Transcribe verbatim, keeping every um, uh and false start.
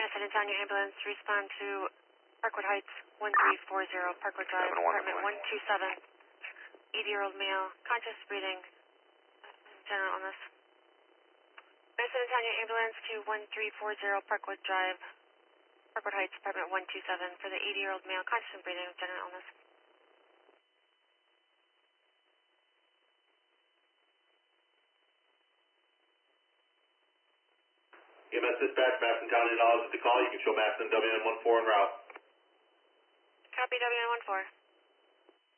San Antonio ambulance, respond to Parkwood Heights, one three four zero, Parkwood Drive, apartment one two seven, eighty-year-old male, conscious breathing, general illness. San Antonio ambulance to one three four zero, Parkwood Drive, Parkwood Heights, apartment one two seven, for the eighty-year-old male, conscious and breathing, general illness. E M S dispatch, Madison County acknowledges the call. You can show Madison W N one four en route. Copy W N one four.